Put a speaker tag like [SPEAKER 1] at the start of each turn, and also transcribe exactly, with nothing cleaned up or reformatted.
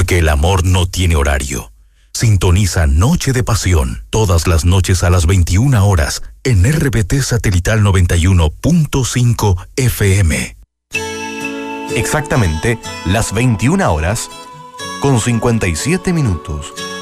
[SPEAKER 1] Porque el amor no tiene horario. Sintoniza Noche de Pasión todas las noches a las veintiuna horas en R B T Satelital noventa y uno punto cinco F M.
[SPEAKER 2] Exactamente las veintiuna horas con cincuenta y siete minutos.